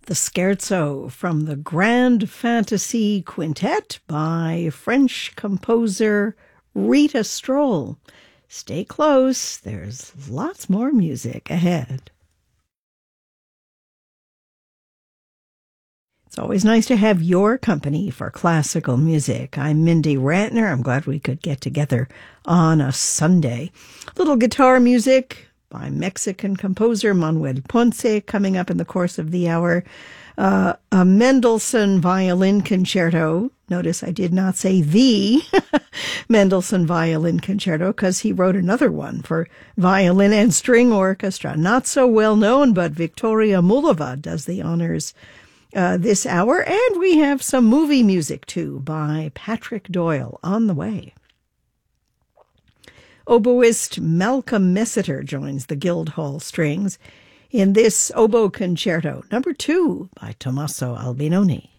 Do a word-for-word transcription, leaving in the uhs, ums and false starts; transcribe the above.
The Scherzo from the Grand Fantasy Quintet by French composer Rita Stroll. Stay close, there's lots more music ahead. It's always nice to have your company for classical music. I'm Mindy Rantner. I'm glad we could get together on a Sunday. Little guitar music by Mexican composer Manuel Ponce coming up in the course of the hour. Uh, a Mendelssohn violin concerto. Notice I did not say the Mendelssohn violin concerto because he wrote another one for violin and string orchestra. Not so well known, but Victoria Mullova does the honors uh, this hour. And we have some movie music, too, by Patrick Doyle on the way. Oboist Malcolm Messiter joins the Guildhall Strings in this oboe concerto, number two, by Tommaso Albinoni.